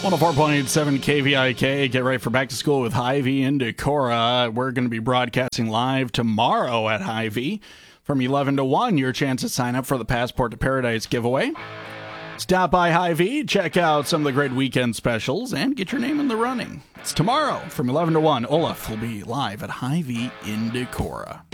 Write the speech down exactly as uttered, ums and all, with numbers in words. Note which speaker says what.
Speaker 1: one oh four point seven K V I K. Get ready for back to school with Hy-Vee in Decorah. We're going to be broadcasting live tomorrow at Hy-Vee from eleven to one. Your chance to sign up for the Passport to Paradise giveaway. Stop by Hy-Vee, check out some of the great weekend specials, and get your name in the running. It's tomorrow from eleven to one. Olaf will be live at Hy-Vee in Decorah.